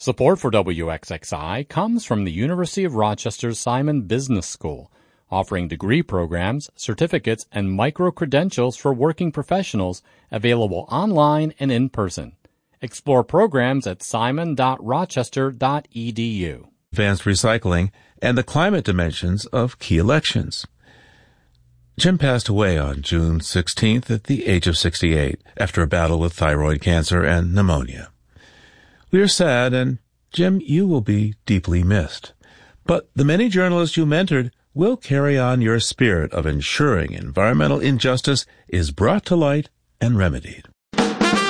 Support for WXXI comes from the University of Rochester's Simon Business School, offering degree programs, certificates, and micro-credentials for working professionals available online and in person. Explore programs at simon.rochester.edu. Advanced recycling and the climate dimensions of key elections. Jim passed away on June 16th at the age of 68 after a battle with thyroid cancer and pneumonia. We are sad, and Jim, you will be deeply missed. But the many journalists you mentored will carry on your spirit of ensuring environmental injustice is brought to light and remedied.